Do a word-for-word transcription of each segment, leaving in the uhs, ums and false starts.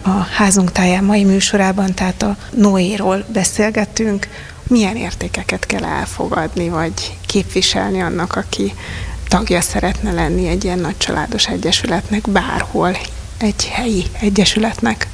A Házunk táján mai műsorában, tehát a Noéról beszélgetünk. Milyen értékeket kell elfogadni, vagy képviselni annak, aki tagja szeretne lenni egy ilyen nagycsaládos egyesületnek, bárhol egy helyi egyesületnek?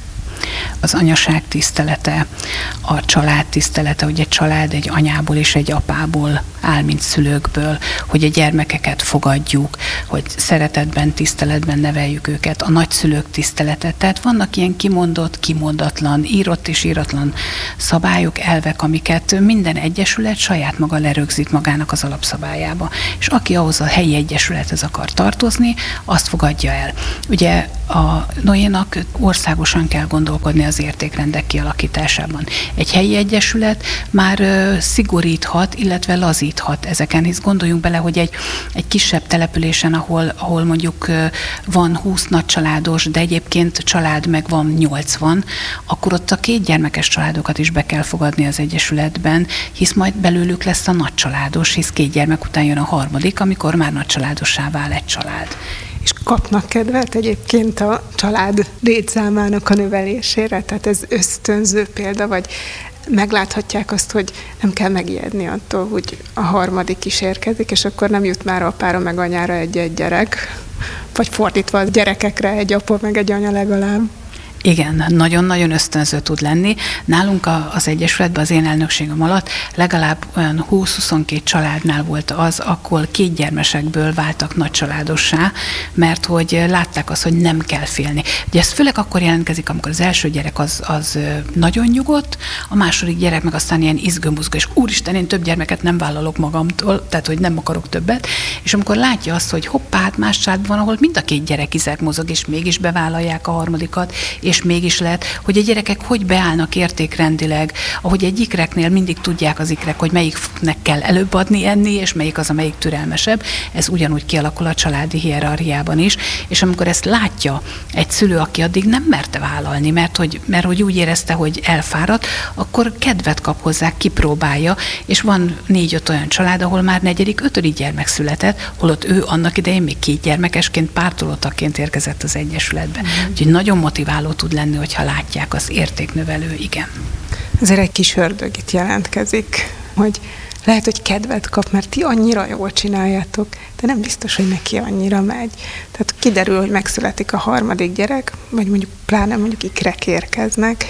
Az anyaság tisztelete, a család tisztelete, hogy egy család egy anyából és egy apából áll, mint szülőkből, hogy a gyermekeket fogadjuk, hogy szeretetben, tiszteletben neveljük őket, a nagyszülők tisztelete. Tehát vannak ilyen kimondott, kimondatlan, írott és íratlan szabályok, elvek, amiket minden egyesület saját maga lerögzít magának az alapszabályába. És aki ahhoz a helyi egyesülethez akar tartozni, azt fogadja el. Ugye a Noénak országosan kell gondolkodni az értékrendek kialakításában. Egy helyi egyesület már ö, szigoríthat, illetve lazíthat ezeken, hisz gondoljunk bele, hogy egy, egy kisebb településen, ahol, ahol mondjuk ö, van húsz nagycsaládos, de egyébként család meg van nyolcvan, akkor ott a két gyermekes családokat is be kell fogadni az egyesületben, hisz majd belőlük lesz a nagycsaládos, hisz két gyermek után jön a harmadik, amikor már nagycsaládossá vál egy család. És kapnak kedvet egyébként a család létszámának a növelésére? Tehát ez ösztönző példa, vagy megláthatják azt, hogy nem kell megijedni attól, hogy a harmadik is érkezik, és akkor nem jut már apára meg anyára egy-egy gyerek, vagy fordítva a gyerekekre egy apa meg egy anya legalább. Igen, nagyon-nagyon ösztönző tud lenni. Nálunk az egyesületben az én elnökségem alatt legalább olyan húsz-huszonkettő családnál volt az, akkor két gyermesekből váltak nagycsaládossá, mert hogy látták azt, hogy nem kell félni. Ugye ez főleg akkor jelentkezik, amikor az első gyerek az, az nagyon nyugodt, a második gyerek meg aztán ilyen izgömbuzgó, és úristen, én több gyermeket nem vállalok magamtól, tehát hogy nem akarok többet, és amikor látja azt, hogy hoppá, hát más család van, ahol mind a két gyerek izeg mozog, és mégis bevállalják a harmadikat, és mégis lehet, hogy a gyerekek hogy beállnak értékrendileg, ahogy egy ikreknél mindig tudják az ikrek, hogy melyiknek kell előbb adni, enni, és melyik az, amelyik türelmesebb. Ez ugyanúgy kialakul a családi hierarchiában is, és amikor ezt látja egy szülő, aki addig nem merte vállalni, mert hogy, mert hogy úgy érezte, hogy elfáradt, akkor kedvet kap hozzá, kipróbálja, és van négy-öt olyan család, ahol már negyedik, ötödik gyermek született, holott ő annak idején még két gyermekesként pártolótagként érkezett az egyesületbe. Mm. Úgyhogy nagyon motiváló tud lenni, hogyha látják, az értéknövelő, igen. Azért egy kis ördög itt jelentkezik, hogy lehet, hogy kedvet kap, mert ti annyira jól csináljátok, de nem biztos, hogy neki annyira megy. Tehát kiderül, hogy megszületik a harmadik gyerek, vagy mondjuk pláne mondjuk ikrek érkeznek,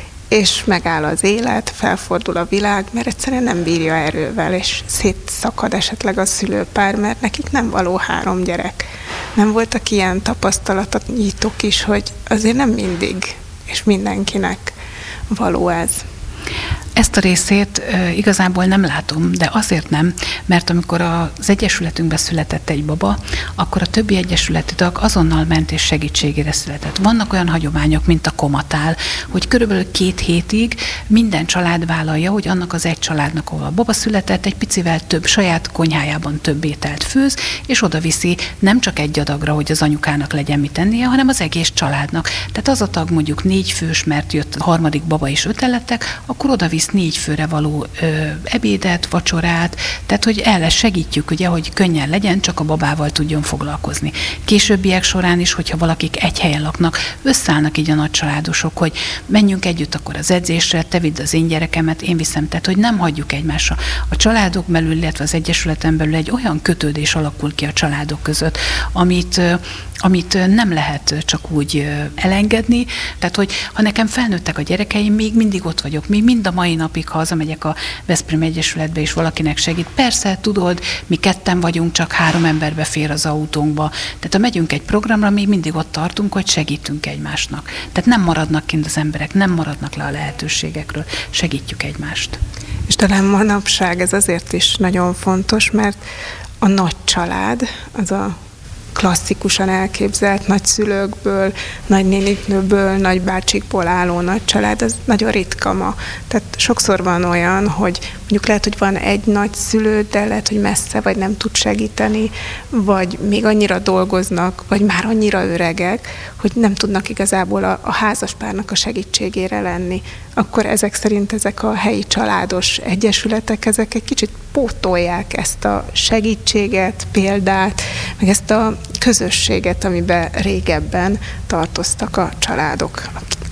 és megáll az élet, felfordul a világ, mert egyszerűen nem bírja erővel, és szétszakad esetleg a szülőpár, mert nekik nem való három gyerek. Nem voltak ilyen tapasztalatok is, hogy azért nem mindig, és mindenkinek való ez. Ezt a részét e, igazából nem látom, de azért nem, mert amikor az egyesületünkben született egy baba, akkor a többi egyesületi tag azonnal ment és segítségére született. Vannak olyan hagyományok, mint a komatál, hogy körülbelül két hétig minden család vállalja, hogy annak az egy családnak, ahol a baba született, egy picivel több, saját konyhájában több ételt főz, és oda viszi nem csak egy adagra, hogy az anyukának legyen mit tennie, hanem az egész családnak. Tehát az a tag mondjuk négy fős, mert jött a harmadik baba is öten lettek, akkor oda visz négy főre való ö, ebédet, vacsorát, tehát hogy el segítjük, ugye, hogy könnyen legyen, csak a babával tudjon foglalkozni. Későbbiek során is, hogyha valakik egy helyen laknak, összeállnak így a nagycsaládosok, hogy menjünk együtt akkor az edzésre, te vidd az én gyerekemet, én viszem, tehát hogy nem hagyjuk egymásra. A családok belül, illetve az egyesületen belül egy olyan kötődés alakul ki a családok között, amit amit nem lehet csak úgy elengedni. Tehát, hogy ha nekem felnőttek a gyerekeim, még mindig ott vagyok. Még mind a mai napig, ha hazamegyek a Veszprém Egyesületbe, és valakinek segít. Persze, tudod, mi ketten vagyunk, csak három emberbe fér az autónkba. Tehát, ha megyünk egy programra, még mindig ott tartunk, hogy segítünk egymásnak. Tehát nem maradnak kint az emberek, nem maradnak le a lehetőségekről. Segítjük egymást. És talán manapság ez azért is nagyon fontos, mert a nagy család, az a klasszikusan elképzelt nagyszülőkből, nagynéniknőből, nagybácsikból álló nagy család, az nagyon ritka ma. Tehát sokszor van olyan, hogy mondjuk lehet, hogy van egy nagyszülő, de lehet, hogy messze, vagy nem tud segíteni, vagy még annyira dolgoznak, vagy már annyira öregek, hogy nem tudnak igazából a, a házaspárnak a segítségére lenni. Akkor ezek szerint ezek a helyi családos egyesületek, ezek egy kicsit pótolják ezt a segítséget, példát, meg ezt a közösséget, amiben régebben tartoztak a családok.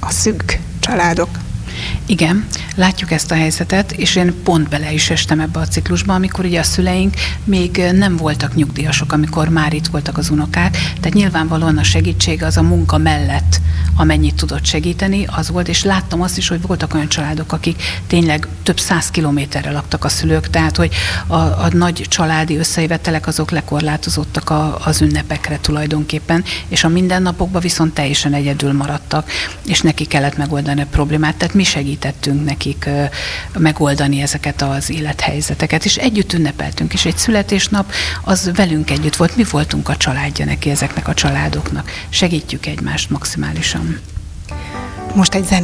a szűk családok. Igen, látjuk ezt a helyzetet, és én pont bele is estem ebbe a ciklusba, amikor ugye a szüleink még nem voltak nyugdíjasok, amikor már itt voltak az unokák, tehát nyilvánvalóan a segítség az a munka mellett, amennyit tudott segíteni, az volt, és láttam azt is, hogy voltak olyan családok, akik tényleg több száz kilométerre laktak a szülők, tehát hogy a, a nagy családi összejövetelek azok lekorlátozottak a, az ünnepekre tulajdonképpen, és a mindennapokban viszont teljesen egyedül maradtak, és neki kellett megoldani a problémát, tehát mi segítettünk nekik megoldani ezeket az élethelyzeteket, és együtt ünnepeltünk, és egy születésnap az velünk együtt volt, mi voltunk a családja neki ezeknek a családoknak. Segítjük egymást maximálisan. Most egy